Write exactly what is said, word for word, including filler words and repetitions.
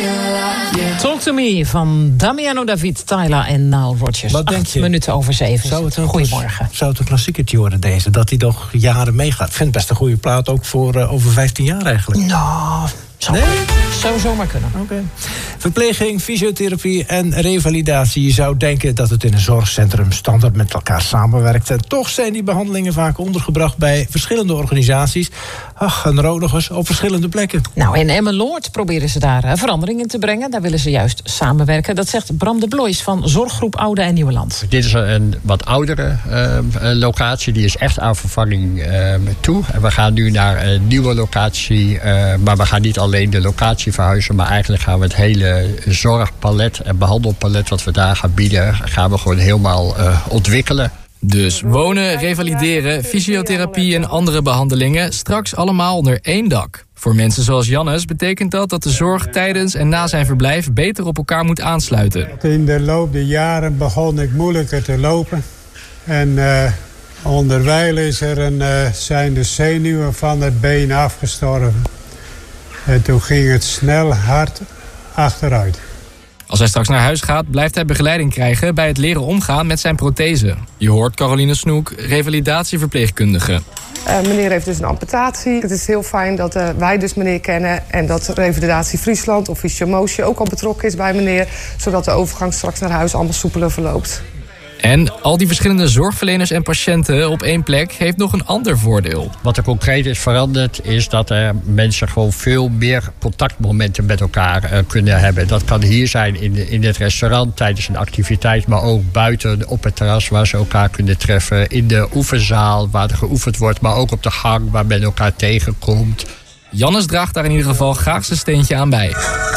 Talk to me van Damiano David, Tyla en Nile Rodgers. Wat denk je? Acht minuten over zeven. Zou het een Goedemorgen. Zou het een klassiekertje worden deze? Dat hij nog jaren meegaat. Ik vind het best een goede plaat ook voor uh, over vijftien jaar eigenlijk. Nou, zou, nee? zou zomaar kunnen. Oké. Okay. Verpleging, fysiotherapie en revalidatie. Je zou denken dat het in een zorgcentrum standaard met elkaar samenwerkt. En toch zijn die behandelingen vaak ondergebracht bij verschillende organisaties. Ach, en rodigers op verschillende plekken. Nou, in Emmeloord proberen ze daar uh, verandering in te brengen. Daar willen ze juist samenwerken. Dat zegt Bram de Blois van Zorggroep Oude en Nieuwe Land. Dit is een wat oudere uh, locatie. Die is echt aan vervanging uh, toe. En we gaan nu naar een nieuwe locatie. Uh, maar we gaan niet alleen de locatie verhuizen. Maar eigenlijk gaan we het hele zorgpalet en behandelpalet wat we daar gaan bieden, gaan we gewoon helemaal uh, ontwikkelen. Dus wonen, revalideren, fysiotherapie en andere behandelingen straks allemaal onder één dak. Voor mensen zoals Jannes betekent dat dat de zorg tijdens en na zijn verblijf beter op elkaar moet aansluiten. In de loop der jaren begon ik moeilijker te lopen. En uh, onderwijl is er een, uh, zijn de zenuwen van het been afgestorven. En toen ging het snel hard achteruit. Als hij straks naar huis gaat, blijft hij begeleiding krijgen bij het leren omgaan met zijn prothese. Je hoort Caroline Snoek, revalidatieverpleegkundige. Uh, meneer heeft dus een amputatie. Het is heel fijn dat uh, wij dus meneer kennen en dat Revalidatie Friesland of Fysiomotie ook al betrokken is bij meneer, zodat de overgang straks naar huis allemaal soepeler verloopt. En al die verschillende zorgverleners en patiënten op één plek heeft nog een ander voordeel. Wat er concreet is veranderd is dat er mensen gewoon veel meer contactmomenten met elkaar uh, kunnen hebben. Dat kan hier zijn in, de, in het restaurant tijdens een activiteit, maar ook buiten op het terras waar ze elkaar kunnen treffen. In de oefenzaal waar er geoefend wordt, maar ook op de gang waar men elkaar tegenkomt. Jannes draagt daar in ieder geval graag zijn steentje aan bij.